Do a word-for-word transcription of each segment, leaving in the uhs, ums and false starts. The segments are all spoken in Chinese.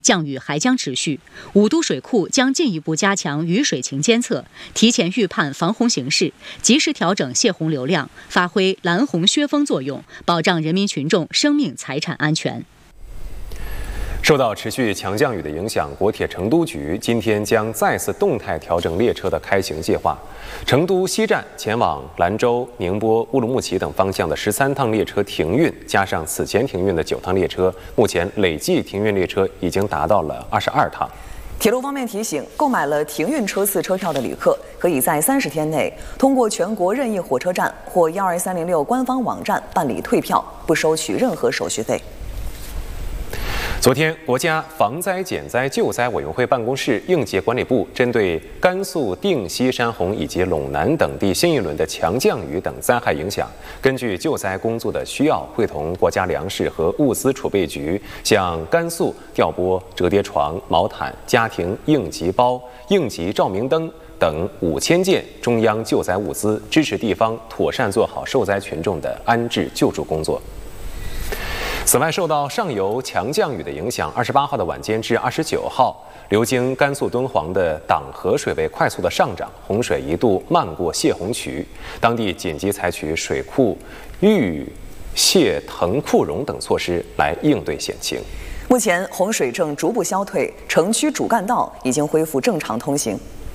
降雨还将持续，五都水库将进一步加强雨水情监测，提前预判防洪形势，及时调整泄洪流量，发挥拦洪削峰作用，保障人民群众生命财产安全。 受到持续强降雨的影响，国铁成都局今天将再次动态调整列车的开行计划。成都西站前往兰州、宁波、乌鲁木齐等方向的十三趟列车停运，加上此前停运的九趟列车，目前累计停运列车已经达到了二十二趟。 铁路方面提醒，购买了停运车次车票的旅客，可以在三十天内通过全国任意火车站或幺二三零六官方网站办理退票，不收取任何手续费。 昨天，国家防灾减灾救灾委员会办公室应急管理部针对甘肃定西山洪以及陇南等地新一轮的强降雨等灾害影响，根据救灾工作的需要，会同国家粮食和物资储备局向甘肃调拨折叠床、毛毯、家庭应急包、应急照明灯等五千件中央救灾物资，支持地方妥善做好受灾群众的安置救助工作。此外，受到上游强降雨的影响，二十八号的晚间至二十九号，流经甘肃敦煌的党河水位快速的上涨，洪水一度漫过泄洪渠，当地紧急采取水库预泄腾库容等措施来应对险情。 目前洪水正逐步消退，城区主干道已经恢复正常通行。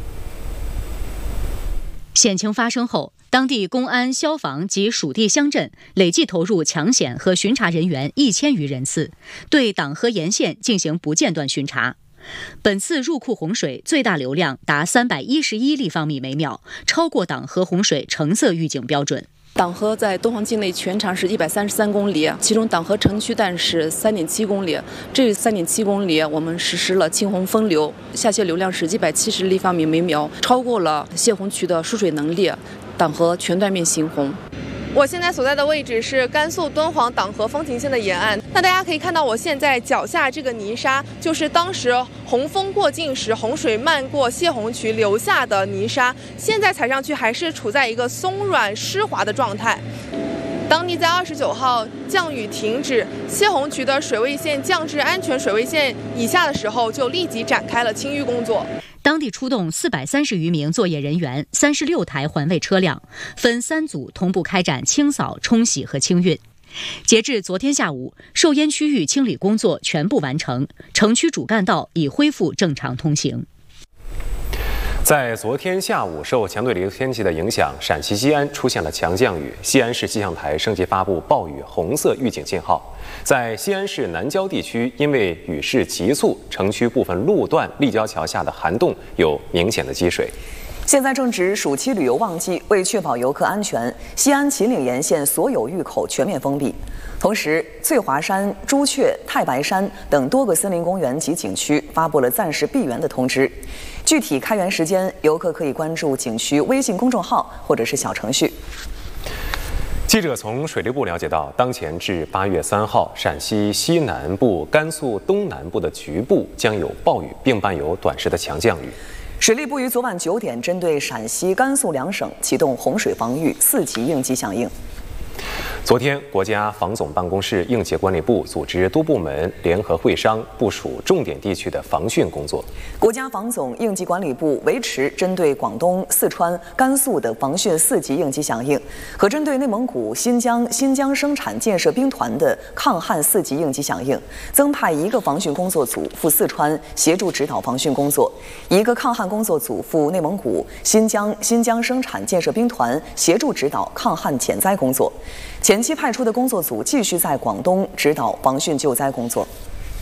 险情发生后，当地公安、消防及属地乡镇累计投入抢险和巡查人员一千余人次，对党河沿线进行不间断巡查。本次入库洪水最大流量达三百一十一立方米每秒，超过党河洪水橙色预警标准。 党河在敦煌境内全长是一百三十三公里，其中党河城区段是三点七公里。这三点七公里，我们实施了清洪分流，下泄流量是一百七十立方米每秒，超过了泄洪渠的输水能力，党河全断面行洪。 我现在所在的位置是甘肃敦煌党河风亭线的沿岸。那大家可以看到，我现在脚下这个泥沙，就是当时洪峰过境时洪水漫过泄洪渠留下的泥沙，现在踩上去还是处在一个松软湿滑的状态。当地在二十九号降雨停止，泄洪渠的水位线降至安全水位线以下的时候，就立即展开了清淤工作。 当地出动四百三十余名作业人员，三十六台环卫车辆，分三组同步开展清扫、冲洗和清运。截至昨天下午，受淹区域清理工作全部完成，城区主干道已恢复正常通行。 在昨天下午，受强对流天气的影响，陕西西安出现了强降雨，西安市气象台升级发布暴雨红色预警信号。在西安市南郊地区，因为雨势急促，城区部分路段立交桥下的涵洞有明显的积水。 现在正值暑期旅游旺季，为确保游客安全，西安秦岭沿线所有峪口全面封闭。同时，翠华山、朱雀、太白山等多个森林公园及景区发布了暂时闭园的通知。具体开园时间，游客可以关注景区微信公众号或者是小程序。 记者从水利部了解到，当前至八月三号，陕西西南部、甘肃东南部的局部将有暴雨，并伴有短时的强降雨。 水利部于昨晚九点针对陕西、甘肃两省启动洪水防御四级应急响应。 昨天，国家防总办公室应急管理部组织多部门联合会商，部署重点地区的防汛工作。 国家防总应急管理部维持针对广东、四川、甘肃的防汛四级应急响应，和针对内蒙古、新疆、新疆生产建设兵团的抗旱四级应急响应，增派一个防汛工作组赴四川协助指导防汛工作，一个抗旱工作组赴内蒙古、新疆、新疆生产建设兵团协助指导抗旱减灾工作。前期派出的工作组继续在广东指导防汛救灾工作。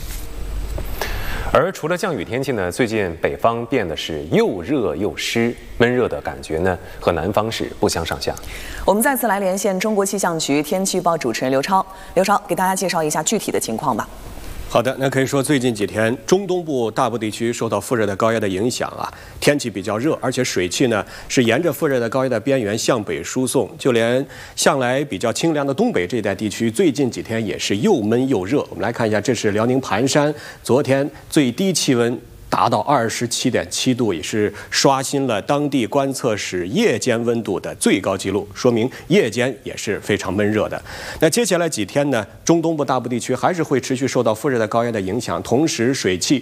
而除了降雨天气呢，最近北方变得是又热又湿，闷热的感觉呢和南方是不相上下。 我们再次来连线中国气象局天气预报主持人刘超，刘超给大家介绍一下具体的情况吧。 好的，那可以说最近几天中东部大部地区受到副热带高压的影响啊，天气比较热，而且水汽呢是沿着副热带高压的边缘向北输送，就连向来比较清凉的东北这一带地区，最近几天也是又闷又热。我们来看一下，这是辽宁盘山，昨天最低气温达到二十七点七度，也是刷新了当地观测室夜间温度的最高纪录，说明夜间也是非常闷热的。那接下来几天呢，中东部大部地区还是会持续受到副热带高压的影响，同时水汽